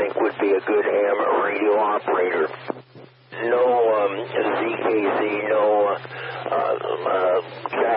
think would be a good ham radio operator. No ZKZ, no